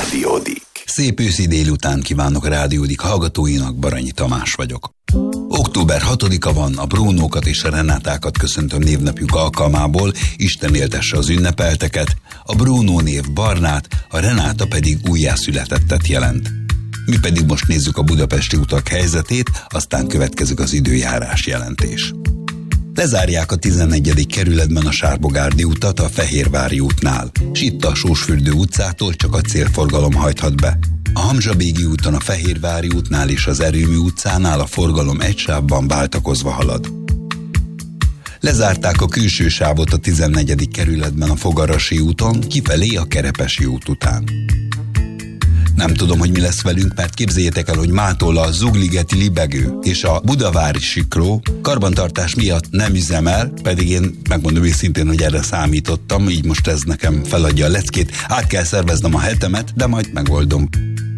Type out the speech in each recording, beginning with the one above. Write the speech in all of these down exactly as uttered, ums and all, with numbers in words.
Rádiódik. Szép őszi délután kívánok Rádiódik hallgatóinak, Baranyi Tamás vagyok. október hatodika van, a Brunókat és a Renátákat köszöntöm névnapjuk alkalmából, Isten éltesse az ünnepelteket, a Bruno név Barnát, a Renáta pedig újjászületettet jelent. Mi pedig most nézzük a budapesti utak helyzetét, aztán következik az időjárás jelentés. Lezárják a tizennegyedik kerületben a Sárbogárdi utat a Fehérvári útnál, s itt a Sósfürdő utcától csak a célforgalom hajthat be. A Hamzsabégi úton a Fehérvári útnál és az Erőmű utcánál a forgalom egy sávban váltakozva halad. Lezárták a külső sávot a tizennegyedik kerületben a Fogarasi úton, kifelé a Kerepesi út után. Nem tudom, hogy mi lesz velünk, mert képzeljétek el, hogy mától a Zugligeti Libegő és a Budavári Sikló karbantartás miatt nem üzemel, pedig én megmondom őszintén, hogy erre számítottam, így most ez nekem feladja a leckét, át kell szerveznem a hetemet, de majd megoldom.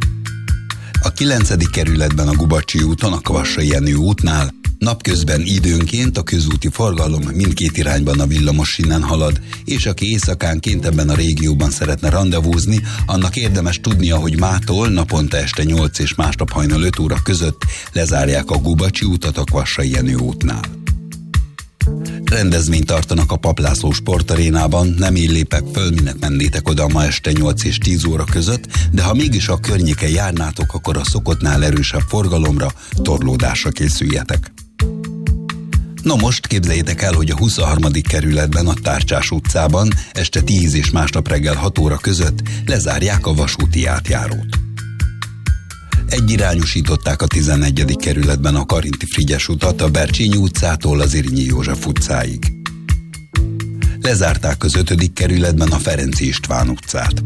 A kilencedik kerületben a Gubacsi úton, a Kvassai Jenő útnál napközben időnként a közúti forgalom mindkét irányban a villamossinen halad, és aki éjszakánként ebben a régióban szeretne randevúzni, annak érdemes tudnia, hogy mától naponta este nyolc és másnap hajnal öt óra között lezárják a Gubacsi utat a Kvassai Jenő útnál. Rendezvényt tartanak a Paplászló sportarénában, nem így lépek föl, minek mennétek oda ma este nyolc és tíz óra között, de ha mégis a környéken járnátok, akkor a szokottnál erősebb forgalomra, torlódásra készüljetek. No most képzeljétek el, hogy a huszonharmadik kerületben a Tárcsás utcában este tíz és másnap reggel hat óra között lezárják a vasúti átjárót. Egyirányosították a tizennegyedik kerületben a Karinti Frigyes utat a Bercsényi utcától az Irinyi József utcáig. Lezárták az ötödik kerületben a Ferenci István utcát.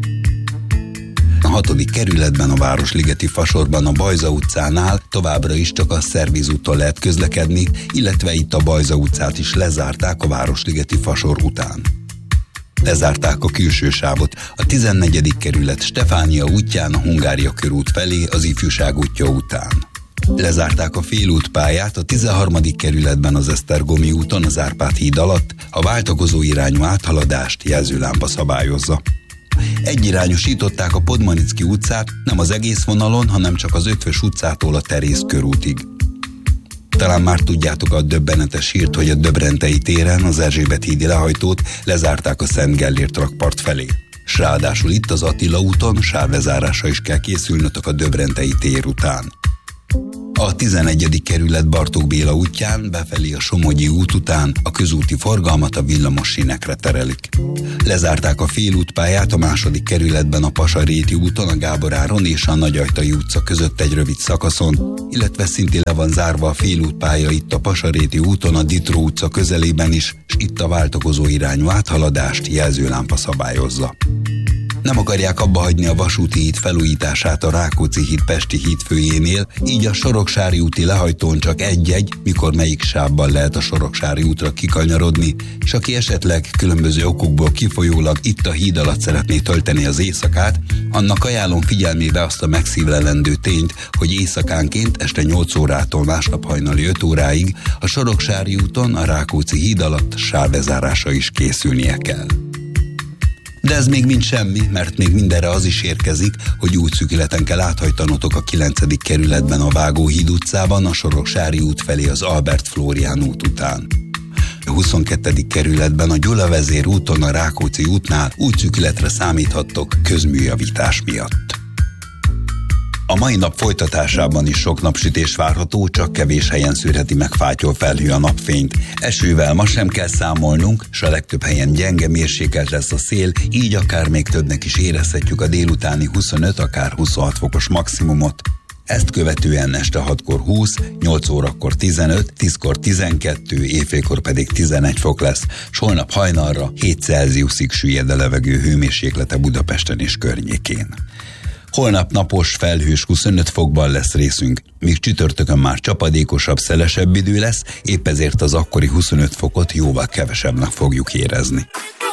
A hatodik kerületben a Városligeti Fasorban a Bajza utcánál továbbra is csak a Szerviz úttól lehet közlekedni, illetve itt a Bajza utcát is lezárták a Városligeti Fasor után. Lezárták a külső sávot a tizennegyedik kerület Stefánia útján a Hungária körút felé az Ifjúság útja után. Lezárták a félútpályát a tizenharmadik kerületben az Esztergomi úton az Árpád híd alatt, a váltakozó irányú áthaladást jelzőlámpa szabályozza. Egyirányosították a Podmanicki utcát nem az egész vonalon, hanem csak az Ötvös utcától a Terész körútig. Talán már tudjátok a döbbenetes hírt, hogy a Döbrentei téren az Erzsébet hídi lehajtót lezárták a Szent Gellért rakpart felé. S ráadásul itt az Attila úton sávlezárásra is kell készülnötök a Döbrentei tér után. A tizenegyedik kerület Bartók Béla útján befelé a Somogyi út után a közúti forgalmat a villamos sínekre terelik. Lezárták a félútpályát a második kerületben a Pasaréti úton, a Gábor Áron és a Nagyajtai utca között egy rövid szakaszon, illetve szintén le van zárva a félútpálya itt a Pasaréti úton, a Ditró utca közelében is, és itt a váltakozó irányú áthaladást jelzőlámpa szabályozza. Nem akarják abba hagyni a vasúti híd felújítását a Rákóczi híd Pesti hídfőjénél, így a Soroksári úti lehajtón csak egy-egy, mikor melyik sávban lehet a Soroksári útra kikanyarodni, és aki esetleg különböző okokból kifolyólag itt a híd alatt szeretné tölteni az éjszakát, annak ajánlom figyelmébe azt a megszívlelendő tényt, hogy éjszakánként este nyolc órától másnap hajnali öt óráig a Soroksári úton a Rákóczi híd alatt sávlezárásra is készülnie kell. De ez még mind semmi, mert még mindenre az is érkezik, hogy útszűkületen kell áthajtanotok a kilencedik kerületben a Vágóhíd utcában, a Soroksári út felé az Albert Flórián út után. A huszonkettedik kerületben a Gyula vezér úton a Rákóczi útnál útszűkületre számíthattok közműjavítás miatt. A mai nap folytatásában is sok napsütés várható, csak kevés helyen szűrheti meg fátyol felhő a napfényt. Esővel ma sem kell számolnunk, s a legtöbb helyen gyenge, mérsékelt lesz a szél, így akár még többnek is érezhetjük a délutáni huszonöt, akár huszonhat fokos maximumot. Ezt követően este hatkor húsz, nyolc órakor tizenöt, tízkor tizenkettő, éjfélkor pedig tizenegy fok lesz, s holnap hajnalra hét Celsiusig süllyed a levegő hőmérséklete Budapesten és környékén. Holnap napos, felhős huszonöt fokban lesz részünk, míg csütörtökön már csapadékosabb, szelesebb idő lesz, épp ezért az akkori huszonöt fokot jóval kevesebbnek fogjuk érezni.